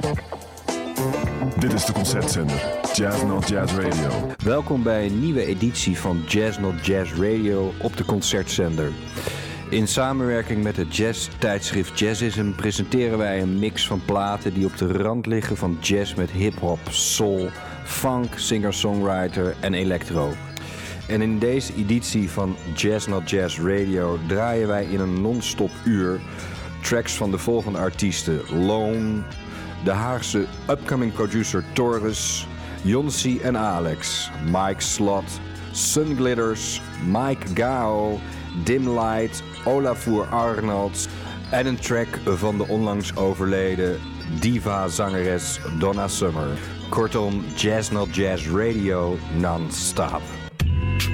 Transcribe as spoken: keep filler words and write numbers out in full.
Dit is de concertzender, Jazz Not Jazz Radio. Welkom bij een nieuwe editie van Jazz Not Jazz Radio op de concertzender. In samenwerking met het jazz-tijdschrift Jazzism presenteren wij een mix van platen die op de rand liggen van jazz met hip-hop, soul, funk, singer-songwriter en electro. En in deze editie van Jazz Not Jazz Radio draaien wij in een non-stop uur tracks van de volgende artiesten: Lone, de Haagse upcoming producer Torres, Jonsi en Alex, Mike Slot, Sun Glitters, Mike Gao, Dim Light, Olafur Arnolds en een track van de onlangs overleden diva-zangeres Donna Summer. Kortom, Jazz Not Jazz Radio non-stop.